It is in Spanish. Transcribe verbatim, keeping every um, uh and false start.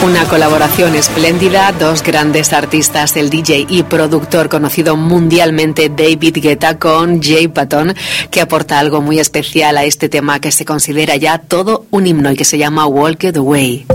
Una colaboración espléndida, dos grandes artistas, el D J y productor conocido mundialmente David Guetta con Jay Patton, que aporta algo muy especial a este tema que se considera ya todo un himno y que se llama Walk the Way.